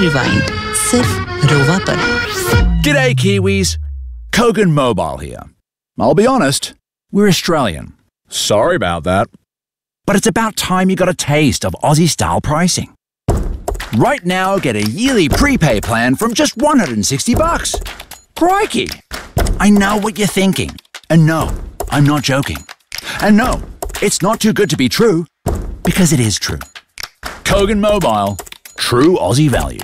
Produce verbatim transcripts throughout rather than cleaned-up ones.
Rewind, सिर्फ रोवा पर। G'day Kiwis, Kogan Mobile here. I'll be honest, we're Australian. Sorry about that. But it's about time you got a taste of Aussie-style pricing. Right now, get a yearly prepay plan from just one hundred sixty bucks. Crikey! I know what you're thinking. And no, I'm not joking. And no, it's not too good to be true, because it is true. Kogan Mobile, true Aussie value.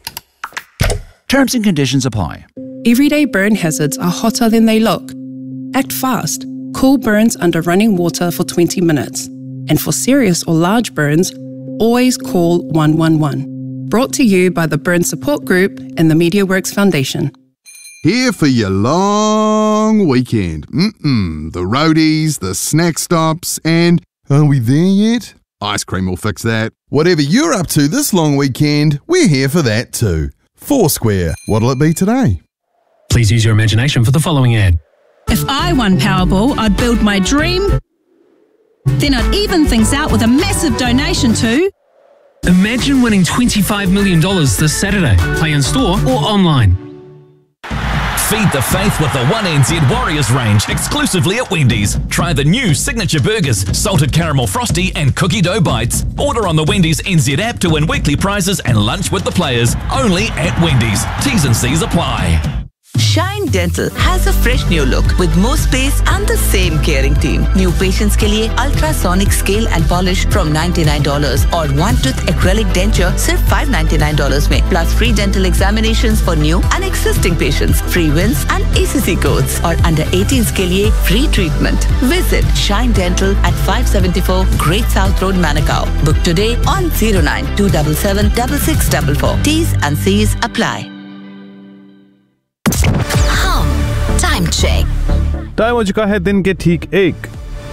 Terms and conditions apply. Everyday burn hazards are hotter than they look. Act fast. Cool burns under running water for twenty minutes. And for serious or large burns, always call one one one. Brought to you by the Burn Support Group and the MediaWorks Foundation. Here for your long weekend. Mm-mm, the roadies, the snack stops, and are we there yet? Ice cream will fix that. Whatever you're up to this long weekend, we're here for that too. Foursquare, what'll it be today? Please use your imagination for the following ad. If I won Powerball, I'd build my dream. Then I'd even things out with a massive donation to... Imagine winning twenty-five million dollars this Saturday. Play in store or online. Feed the faith with the one N Z Warriors range exclusively at Wendy's. Try the new signature burgers, salted caramel frosty and cookie dough bites. Order on the Wendy's N Z app to win weekly prizes and lunch with the players. Only at Wendy's. T's and C's apply. Shine Dental has a fresh new look with more space and the same caring team. New patients के लिए ultrasonic scale and polish from ninety-nine dollars और one tooth acrylic denture सिर्फ five ninety-nine dollars में. Plus free dental examinations for new and existing patients, free wins and A C C codes और under eighteens के लिए free treatment. Visit Shine Dental at five seventy-four Great South Road, Manukau. Book today on zero nine two seven seven six six four four. T's and C's apply. Time check. Time हो चुका है दिन के ठीक एक.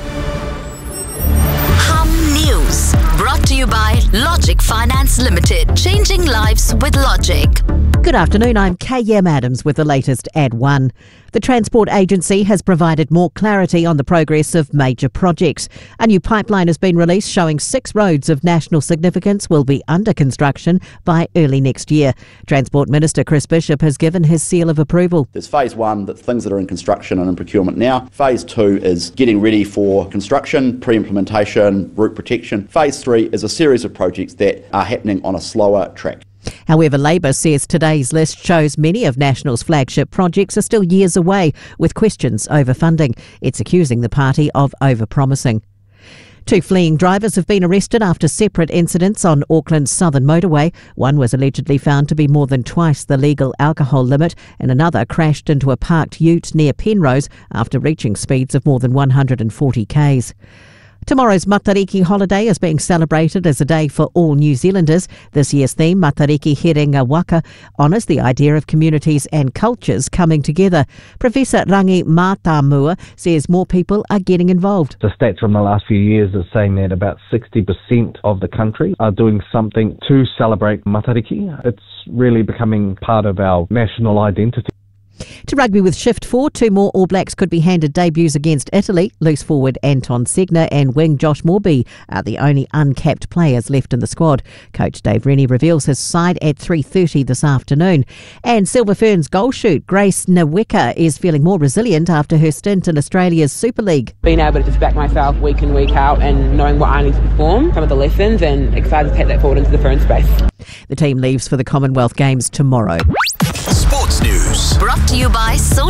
Hum News brought to you by Logic Finance Limited. Changing lives with Logic. Good afternoon, I'm K M Adams with the latest Ad one. The Transport Agency has provided more clarity on the progress of major projects. A new pipeline has been released showing six roads of national significance will be under construction by early next year. Transport Minister Chris Bishop has given his seal of approval. There's phase one, the things that are in construction and in procurement now. Phase two is getting ready for construction, pre-implementation, route protection. Phase three is a series of projects that are happening on a slower track. However, Labor says today's list shows many of National's flagship projects are still years away, with questions over funding. It's accusing the party of overpromising. Two fleeing drivers have been arrested after separate incidents on Auckland's southern motorway. One was allegedly found to be more than twice the legal alcohol limit, and another crashed into a parked ute near Penrose after reaching speeds of more than one hundred forty k's. Tomorrow's Matariki holiday is being celebrated as a day for all New Zealanders. This year's theme, Matariki Herenga Waka, honours the idea of communities and cultures coming together. Professor Rangi Mātāmua says more people are getting involved. The stats from the last few years are saying that about sixty percent of the country are doing something to celebrate Matariki. It's really becoming part of our national identity. To rugby with Shift four, two more All Blacks could be handed debuts against Italy. Loose forward Anton Segner and wing Josh Morby are the only uncapped players left in the squad. Coach Dave Rennie reveals his side at three thirty this afternoon. And Silver Ferns goal shoot Grace Nweka is feeling more resilient after her stint in Australia's Super League. Being able to just back myself week in, week out and knowing what I need to perform, some of the lessons, and excited to take that forward into the Fern space. The team leaves for the Commonwealth Games tomorrow. Sports News brought to you by Soul